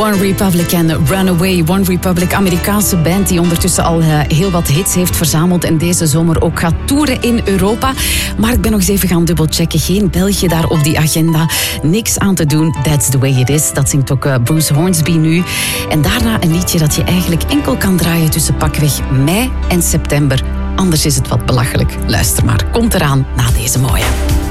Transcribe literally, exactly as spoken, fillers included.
One Republic en Runaway. One Republic, Amerikaanse band die ondertussen al uh, heel wat hits heeft verzameld en deze zomer ook gaat toeren in Europa. Maar ik ben nog eens even gaan dubbelchecken. Geen België daar op die agenda. Niks aan te doen. That's the way it is. Dat zingt ook uh, Bruce Hornsby nu. En daarna een liedje dat je eigenlijk enkel kan draaien tussen pakweg mei en september. Anders is het wat belachelijk. Luister maar. Komt eraan na deze mooie.